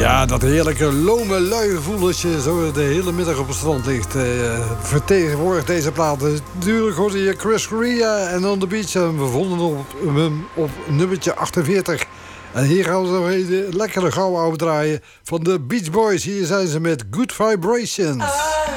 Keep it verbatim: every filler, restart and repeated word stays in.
Ja, dat heerlijke lome lui gevoel als je zo de hele middag op het strand ligt. Uh, vertegenwoordigt deze plaat. Natuurlijk hoorde je Chris Correa en On The Beach. En we vonden op, hem op nummertje achtenveertig. En hier gaan we nog een lekkere gouden oude draaien van de Beach Boys. Hier zijn ze met Good Vibrations.